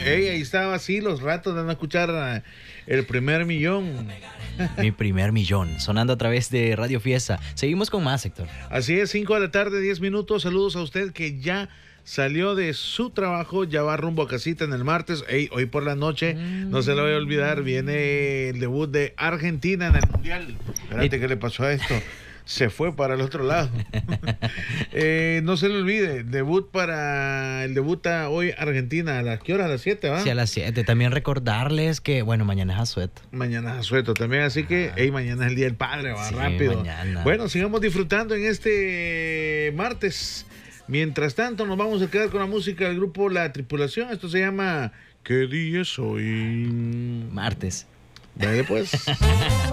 Ey, ahí estaba así los ratos de no escuchar el primer millón. Mi primer millón, sonando a través de Radio Fiesta. Seguimos con más, Héctor. Así es, 5 de la tarde, 10 minutos. Saludos a usted que ya salió de su trabajo, ya va rumbo a casita en el martes. Ey, hoy por la noche, no se lo voy a olvidar, viene el debut de Argentina en el Mundial. Espérate, ¿qué le pasó a esto? Se fue para el otro lado. No se le olvide, debuta hoy Argentina. ¿A las qué hora? ¿A las 7, va? Sí, a las 7. También recordarles que, bueno, mañana es asueto. Mañana es asueto también, así que mañana es el Día del Padre, va Sí, rápido. mañana. Bueno, sigamos disfrutando en este martes. Mientras tanto, nos vamos a quedar con la música del grupo La Tripulación. Esto se llama ¿Qué día es hoy? Martes. Dale pues.